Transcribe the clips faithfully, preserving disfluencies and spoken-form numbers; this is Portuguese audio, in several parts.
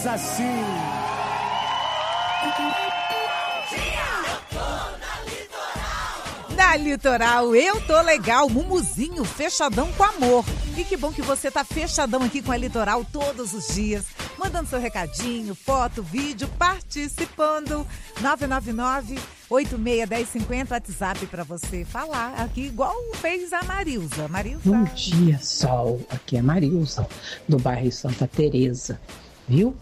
diz assim. Na Litoral, eu tô legal, Mumuzinho, fechadão com amor. E que bom que você tá fechadão aqui com a Litoral todos os dias, mandando seu recadinho, foto, vídeo, participando. nove nove nove, oito seis um zero cinco zero, WhatsApp pra você falar aqui, igual fez a Marilza. Marilza. Bom dia, Sol. Aqui é Marilza, do bairro Santa Teresa, viu?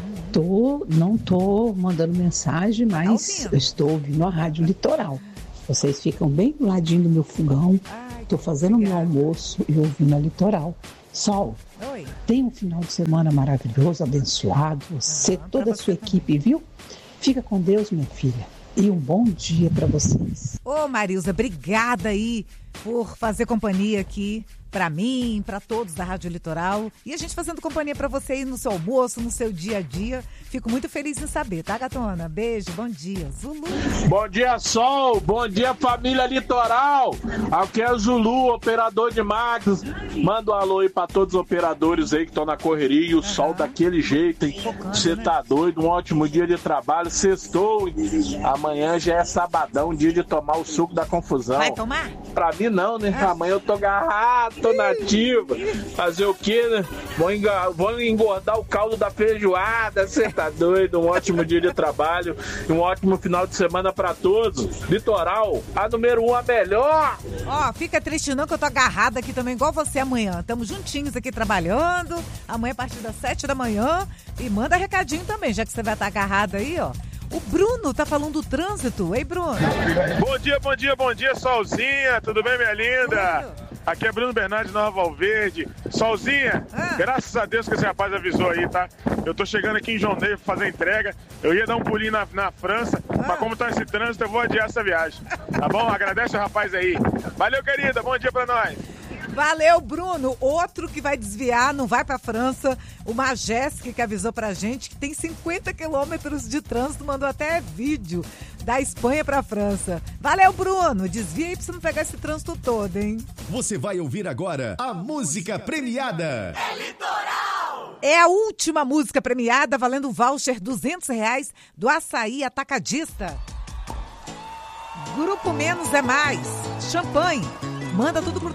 Tô, não tô mandando mensagem, mas Tá estou ouvindo a Rádio Litoral. Vocês ficam bem do ladinho do meu fogão. Ai, tô fazendo meu almoço e ouvindo a Litoral. Sol, Oi. tenha um final de semana maravilhoso, abençoado. Você, Uhum, toda a sua equipe, viu? Fica com Deus, minha filha. E um bom dia para vocês. Ô, Marilza, obrigada aí por fazer companhia aqui pra mim, pra todos da Rádio Litoral. E a gente fazendo companhia pra você aí no seu almoço, no seu dia a dia. Fico muito feliz em saber, tá, gatona? Beijo, bom dia. Zulu. Bom dia, Sol. Bom dia, família Litoral. Aqui é o Zulu, operador de Max. Manda um alô aí pra todos os operadores aí que estão na correria. E o uhum. sol daquele jeito, hein? Você tá doido? Um ótimo dia de trabalho. Sextou. Amanhã já é sabadão, dia de tomar o suco da confusão. Vai tomar? Pra mim não, né? Ah. Amanhã eu tô agarrado, tô nativa. Fazer o quê, né? Vou, enga... Vou engordar o caldo da feijoada. Você tá doido? Um ótimo dia de trabalho. E um ótimo final de semana pra todos. Litoral, a número um, a melhor. Ó, oh, fica triste não que eu tô agarrada aqui também, igual você amanhã. Tamo juntinhos aqui trabalhando. Amanhã a partir das sete da manhã. E manda recadinho também, já que você vai estar agarrada aí, ó. O Bruno tá falando do trânsito. Ei, Bruno. Bom dia, bom dia, bom dia, Solzinha. Tudo bem, minha linda? Bruno. Aqui é Bruno Bernardes, Nova Valverde. Solzinha, ah. graças a Deus que esse rapaz avisou aí, tá? Eu tô chegando aqui em João Ney pra fazer entrega. Eu ia dar um pulinho na, na França, ah. mas como tá esse trânsito, eu vou adiar essa viagem. Tá bom? Agradece o rapaz aí. Valeu, querida. Bom dia pra nós. Valeu, Bruno. Outro que vai desviar, não vai pra França. O Majestic, que avisou pra gente que tem cinquenta quilômetros de trânsito, mandou até vídeo da Espanha pra França. Valeu, Bruno. Desvia aí pra você não pegar esse trânsito todo, hein? Você vai ouvir agora a música premiada. É Litoral! É a última música premiada, valendo o voucher duzentos reais do Açaí Atacadista. Grupo Menos é Mais. Champanhe. Manda tudo pro